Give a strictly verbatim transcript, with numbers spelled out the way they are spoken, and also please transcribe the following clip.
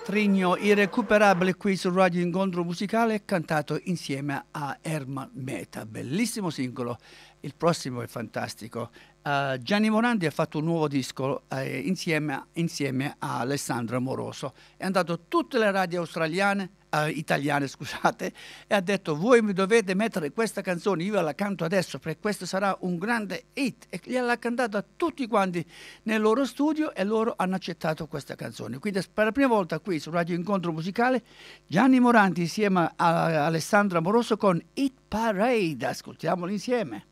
Trigno irrecuperabile qui su Radio Incontro Musicale, cantato insieme a Ermal Meta. Bellissimo singolo, il prossimo è fantastico. Uh, Gianni Morandi ha fatto un nuovo disco eh, insieme, insieme a Alessandro Amoroso. È andato a tutte le radio australiane, uh, italiane scusate, e ha detto: voi mi dovete mettere questa canzone, io la canto adesso perché questo sarà un grande hit. E gliel'ha cantata a tutti quanti nel loro studio e loro hanno accettato questa canzone. Quindi per la prima volta qui su Radio Incontro Musicale, Gianni Morandi insieme a Alessandro Amoroso con Hit Parade. Ascoltiamolo insieme.